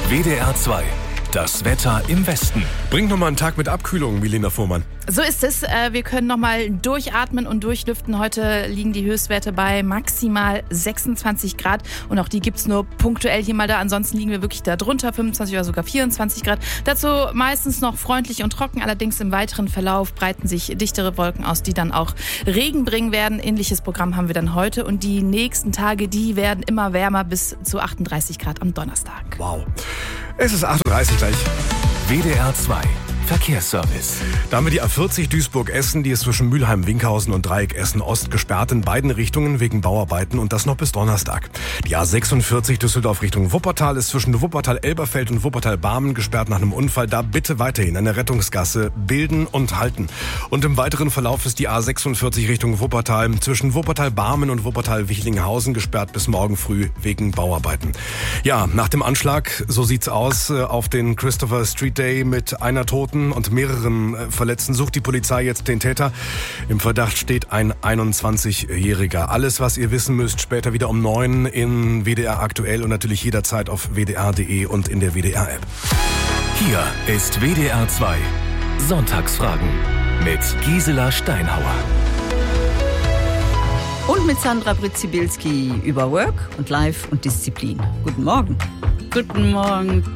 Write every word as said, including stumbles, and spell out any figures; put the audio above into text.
W D R zwei. Das Wetter im Westen. Bringt nochmal einen Tag mit Abkühlung, Milena Fuhrmann. So ist es. Wir können nochmal durchatmen und durchlüften. Heute liegen die Höchstwerte bei maximal sechsundzwanzig Grad. Und auch die gibt's nur punktuell hier mal da. Ansonsten liegen wir wirklich da drunter, fünfundzwanzig oder sogar vierundzwanzig Grad. Dazu meistens noch freundlich und trocken. Allerdings im weiteren Verlauf breiten sich dichtere Wolken aus, die dann auch Regen bringen werden. Ähnliches Programm haben wir dann heute. Und die nächsten Tage, die werden immer wärmer bis zu achtunddreißig Grad am Donnerstag. Wow. Es ist achtunddreißig gleich. W D R zwei. Verkehrsservice. Da haben wir die A vierzig Duisburg-Essen, die ist zwischen Mülheim-Winkhausen und Dreieck Essen-Ost gesperrt in beiden Richtungen wegen Bauarbeiten und das noch bis Donnerstag. Die A sechsundvierzig Düsseldorf Richtung Wuppertal ist zwischen Wuppertal-Elberfeld und Wuppertal-Barmen gesperrt nach einem Unfall. Da bitte weiterhin eine Rettungsgasse bilden und halten. Und im weiteren Verlauf ist die A sechsundvierzig Richtung Wuppertal zwischen Wuppertal-Barmen und Wuppertal-Wichlinghausen gesperrt bis morgen früh wegen Bauarbeiten. Ja, nach dem Anschlag, so sieht's aus, auf den Christopher Street Day mit einer Toten und mehreren Verletzten sucht die Polizei jetzt den Täter. Im Verdacht steht ein einundzwanzigjähriger. Alles, was ihr wissen müsst, später wieder um neun in W D R aktuell und natürlich jederzeit auf w d r punkt d e und in der W D R-App. Hier ist W D R zwei. Sonntagsfragen mit Gisela Steinhauer. Und mit Sandra Britzibilski über Work und Life und Disziplin. Guten Morgen. Guten Morgen.